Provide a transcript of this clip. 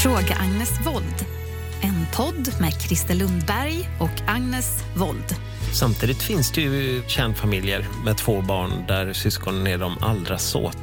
Fråga Agnes Wold. En podd med Christer Lundberg och Agnes Wold. Samtidigt finns det ju kärnfamiljer med 2 barn där syskonen är de allra